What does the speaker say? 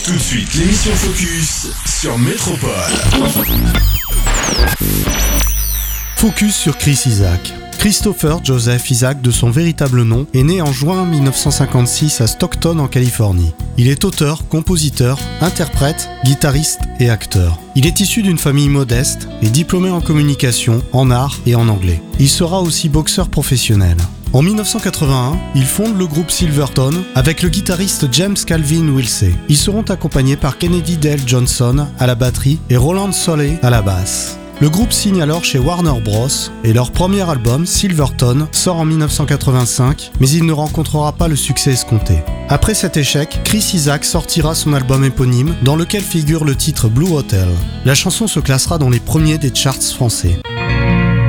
Tout de suite, l'émission Focus sur Métropole. Focus sur Chris Isaak. Christopher Joseph Isaak, de son véritable nom, est né en juin 1956 à Stockton en Californie. Il est auteur, compositeur, interprète, guitariste et acteur. Il est issu d'une famille modeste et diplômé en communication, en art et en anglais. Il sera aussi boxeur professionnel. En 1981, il fonde le groupe Silverton avec le guitariste James Calvin Wilsey. Ils seront accompagnés par Kennedy Dale Johnson à la batterie et Roland Soley à la basse. Le groupe signe alors chez Warner Bros. Et leur premier album, Silverton, sort en 1985, mais il ne rencontrera pas le succès escompté. Après cet échec, Chris Isaak sortira son album éponyme, dans lequel figure le titre Blue Hotel. La chanson se classera dans les premiers des charts français.